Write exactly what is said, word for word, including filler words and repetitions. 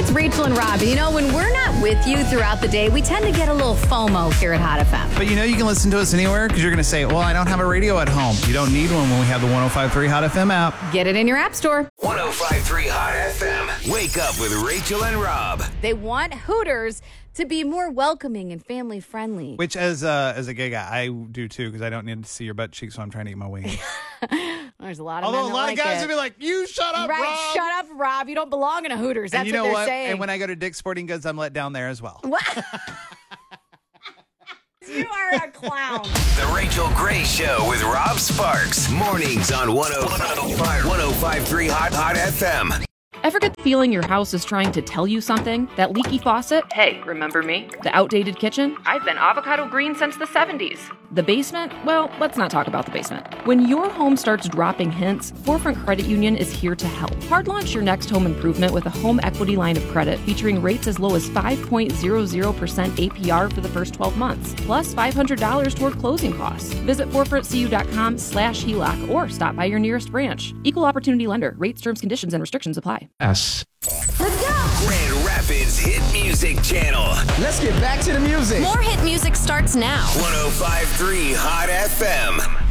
It's Rachel and Rob. You know, when we're not with you throughout the day, we tend to get a little FOMO here at Hot F M. But you know you can listen to us anywhere because you're going to say, well, I don't have a radio at home. You don't need one when we have the one oh five point three Hot F M app. Get it in your app store. one oh five point three Hot F M. Wake up with Rachel and Rob. They want Hooters to be more welcoming and family friendly. Which, as uh, as a gay guy, I do too because I don't need to see your butt cheeks, so I'm trying to eat my wings. There's a lot of Although men a lot that of like guys it. would be like, you shut up, Right, Rob. shut up, Rob. You don't belong in a Hooters. That's and you know what they're what? saying. And when I go to Dick's Sporting Goods, I'm let down there as well. What? You are a clown. The Rachel Gray Show with Rob Sparks. Mornings on one oh five point three Hot Hot F M. Ever get the feeling your house is trying to tell you something? That leaky faucet? Hey, remember me? The outdated kitchen? I've been avocado green since the seventies. The basement? Well, let's not talk about the basement. When your home starts dropping hints, Forefront Credit Union is here to help. Hard launch your next home improvement with a home equity line of credit featuring rates as low as five point zero zero percent A P R for the first twelve months, plus five hundred dollars toward closing costs. Visit forefront c u dot com slash H E L O C or stop by your nearest branch. Equal opportunity lender. Rates, terms, conditions, and restrictions apply. S. Let's go. Grand Rapids Hit Music Channel. Let's get back to the music. More hit music starts now. one oh five point three Hot F M.